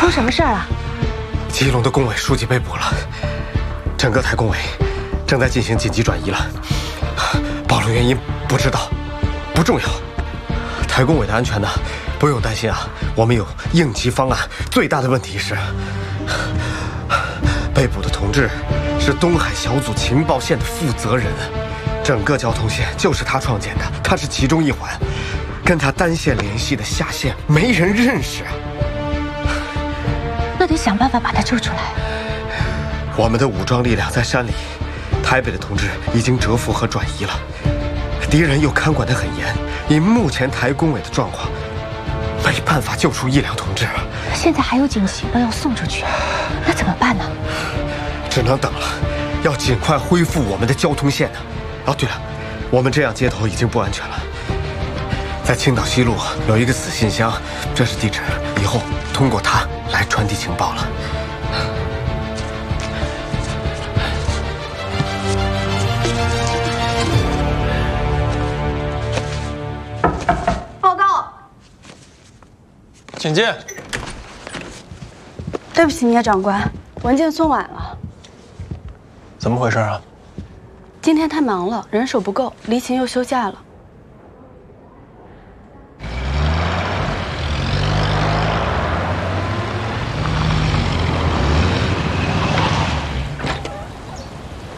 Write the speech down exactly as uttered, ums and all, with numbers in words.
出什么事儿了？ 基隆的工委书记被捕了，整个台工委正在进行紧急转移了。暴露原因不知道，不重要。台工委的安全呢，不用担心啊，我们有应急方案。最大的问题是，被捕的同志是东海小组情报线的负责人，整个交通线就是他创建的，他是其中一环，跟他单线联系的下线没人认识啊。 那得想办法把他救出来。 我们的武装力量在山里，台北的同志已经蛰伏和转移了，敌人又看管得很严。以目前台工委的状况，没办法救出一良同志。 现在还有警行动要送出去，那怎么办呢？ 只能等了，要尽快恢复我们的交通线呢。哦，对了，我们这样街头已经不安全了。在青岛西路有一个死信箱，这是地址，以后通过它来传递情报了。 报告， 请进。 对不起，聂长官，文件送晚了。 怎么回事啊？ 今天太忙了，人手不够，黎琴又休假了。